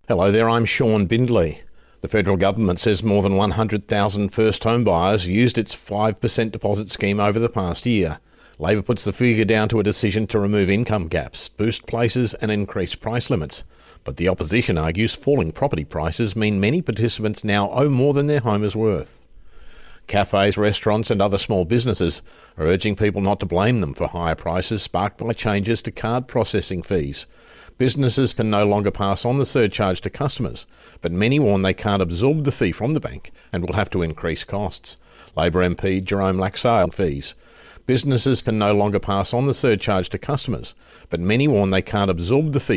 Hello there, I'm Sean Bindley. The federal government says more than 100,000 first home buyers used its 5% deposit scheme over the past year. Labor puts the figure down to a decision to remove income gaps, boost places and increase price limits. But the opposition argues falling property prices mean many participants now owe more than their home is worth. Cafes, restaurants and other small businesses are urging people not to blame them for higher prices sparked by changes to card processing fees. Businesses can no longer pass on the surcharge to customers, but many warn they can't absorb the fee from the bank and will have to increase costs. Labor MP Jerome Laxale fees. Businesses can no longer pass on the surcharge to customers, but many warn they can't absorb the fee